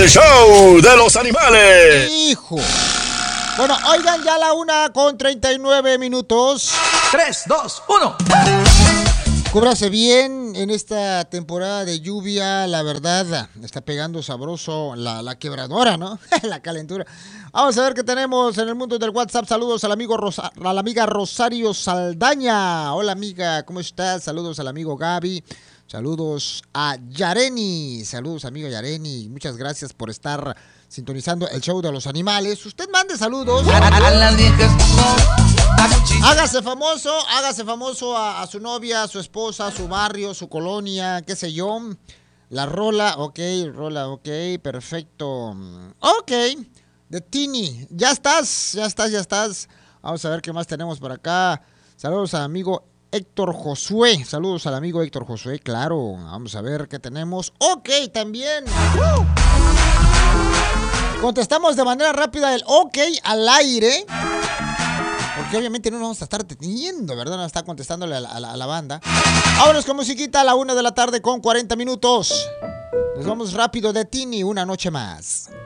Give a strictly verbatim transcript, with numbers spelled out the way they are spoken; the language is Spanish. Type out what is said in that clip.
El show de los animales. Hijo. Bueno, oigan, ya la una con treinta y nueve minutos. Tres, dos, uno. Cúbrase bien en esta temporada de lluvia, la verdad, está pegando sabroso la, la quebradora, ¿no? La calentura. Vamos a ver qué tenemos en el mundo del WhatsApp. Saludos al amigo Rosa, a la amiga Rosario Saldaña. Hola amiga, ¿cómo estás? Saludos al amigo Gaby. Saludos a Yareni. Saludos amigo Yareni. Muchas gracias por estar sintonizando el show de los animales. Usted mande saludos. Hágase famoso, hágase famoso a, a su novia, a su esposa, a su barrio, su colonia, qué sé yo. La rola, ok, rola, ok, perfecto. Ok, de Tini, ya estás, ya estás, ya estás. Vamos a ver qué más tenemos por acá. Saludos al amigo Héctor Josué, saludos al amigo Héctor Josué, claro. Vamos a ver qué tenemos. Ok, también. ¡Uh! Contestamos de manera rápida el ok al aire. Porque obviamente no nos vamos a estar deteniendo, ¿verdad? No está contestándole a la, a la, a la banda. Vámonos con musiquita a la una de la tarde con cuarenta minutos. Nos vamos rápido de Tini, una noche más.